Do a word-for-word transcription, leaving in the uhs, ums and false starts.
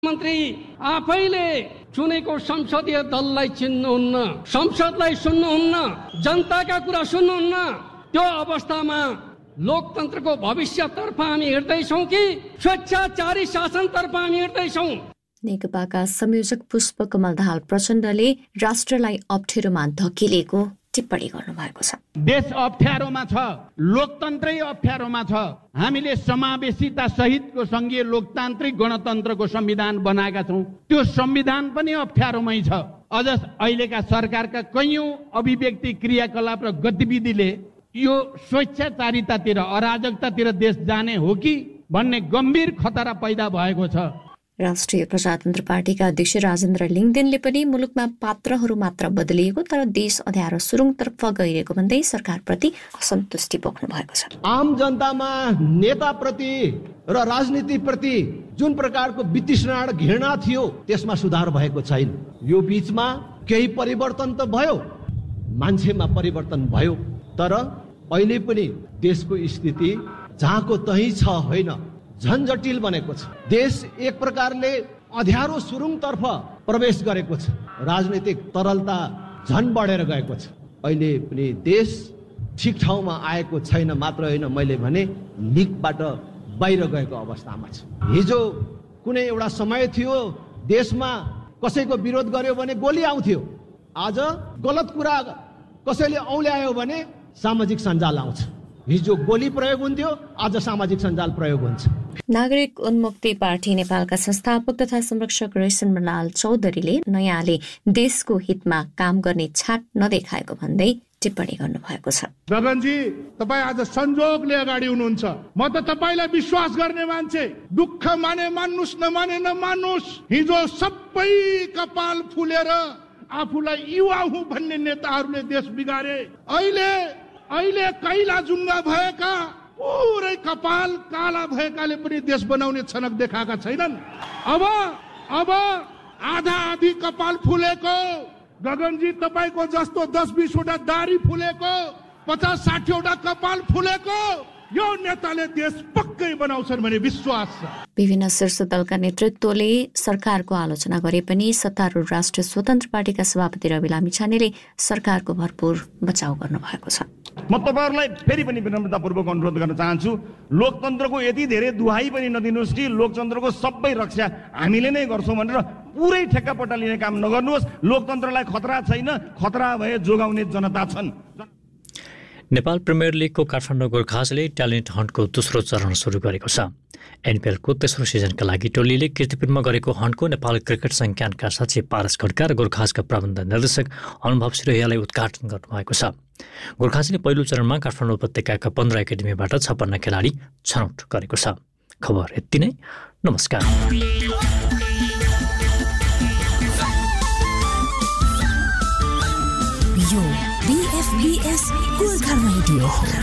प्रधानमन्त्री आफैले चुनेको संसदीय दललाई चिन्नुहुन्न, संसदलाई सुन्नुहुन्न, जनताका कुरा सुन्नुहुन्न। त्यो अवस्थामा लोकतन्त्रको भविष्यतर्फ हामी हिँड्दैछौँ कि स्वेच्छाचारी शासनतर्फ हामी हिँड्दैछौँ? नेकपाका संयोजक पुष्पकमल दाहाल प्रचण्डले राष्ट्रलाई अप्ठ्यारोमा धकेलेको टिप्पणी गर्नुभएको छ। देश अप्ठ्यारोमा छ, लोकतन्त्रै अप्ठ्यारोमा छ। हामीले समावेशिता सहितको संघीय लोकतान्त्रिक गणतन्त्रको संविधान बनाएका छौँ, त्यो संविधान पनि अप्ठ्यारोमै छ। अझ अहिलेका सरकारका कैयौं अभिव्यक्ति क्रियाकलाप र गतिविधिले यो स्वेच्छाचारितातिर अराजकतातिर देश जाने हो कि भन्ने गम्भीर खतरा पैदा भएको छ। राष्ट्रिय प्रजातन्त्र पार्टीका अध्यक्ष राजेन्द्र लिङदेनले पनि मुलुकमा पात्रहरू मात्र बदलिएको तर देश अँध्यारो सुरुङतर्फ गइरहेको भन्दै सरकारप्रति असन्तुष्टि पोख्नु भएको छ। आम जनतामा नेताप्रति र राजनीतिप्रति जुन प्रकारको वितृष्णा र घृणा थियो त्यसमा सुधार भएको छैन। यो बीचमा केही परिवर्तन त भयो, मान्छेमा परिवर्तन भयो, तर अहिले पनि देशको स्थिति जहाँको तहीँ छ होइन, झन जटिल बनेको छ। देश एक प्रकारले अँध्यारो सुरुङतर्फ प्रवेश गरेको छ, राजनीतिक तरलता झन बढेर गएको छ। अहिले पनि देश ठिक ठाउँमा आएको छैन मात्र होइन, मैले भने लिकबाट बाहिर गएको अवस्थामा छ। हिजो कुनै एउटा समय थियो देशमा कसैको विरोध गर्यो भने गोली आउँथ्यो, आज गलत कुरा कसैले औल्यायो भने सामाजिक सञ्जाल आउँछ। हिजो गोली प्रयोग हुन्थ्यो, आज सामाजिक सञ्जाल प्रयोग हुन्छ। नागरिक उन्मुक्ति पार्टी नेपालका संस्थापक तथा संरक्षक रेसन मलाल चौधरीले नयाँले देशको हितमा काम गर्ने छाट नदेखाएको भन्दै टिप्पणी गर्नुभएको छ। गगनजी, तपाईँ आज संजोगले अगाडि हुनुहुन्छ। म त तपाईँलाई विश्वास गर्ने मान्छे, दुःख माने मान्नुस् नमाने नमान्नुस्। हिजो सबै कपाल फुलेर आफूलाई युवा हुँ भन्ने नेताहरूले देश बिगारे। अहिले अहिले कैला जुङ्गा भएका पुरै कपाल काला भएकाले पनि देश बनाउने छनक देखाएका छैनन्। अब अब आधा आधी कपाल फुलेको, गगनजी तपाईँको जस्तो दस बिसवटा दारी फुलेको, पचास साठीवटा कपाल फुलेको यो नेताले देश पक्कै बनाउँछन् भन्ने विश्वास छ। विभिन्न शीर्ष दलका नेतृत्वले सरकारको आलोचना गरे पनि सत्तारूढ राष्ट्रिय स्वतन्त्र पार्टीका सभापति रवि लामिछानेले सरकारको भरपूर बचाउ गर्नुभएको छ। म तपाईँहरूलाई फेरि पनि विनम्रतापूर्वक अनुरोध गर्न चाहन्छु, लोकतन्त्रको यति धेरै दुहाई पनि नदिनुहोस् कि लोकतन्त्रको सबै रक्षा हामीले नै गर्छौँ भनेर पुरै ठेक्कापट्टा लिने काम नगर्नुहोस्। लोकतन्त्रलाई खतरा छैन, खतरा भए जोगाउने जनता छन्। नेपाल प्रिमियर लिगको काठमाडौँ गोर्खाजले ट्यालेन्ट हन्टको दोस्रो चरण सुरु गरेको छ। एनपिएलको तेस्रो सिजनका लागि टोलीले कीर्तिपुरमा गरेको हन्टको नेपाल क्रिकेट संज्ञानका सचिव पारस खड्का र गोर्खाजका प्रबन्ध निर्देशक अनुभव सिरोहियालाई उद्घाटन गर्नुभएको छ। गोर्खाजले पहिलो चरणमा काठमाडौँ उपत्यकाका पन्ध्र एकाडेमीबाट छप्पन्न खेलाडी छनौट गरेको छ। खबर यति नै। नमस्कार। यो बीएफबीएस गोर्खा रेडियो।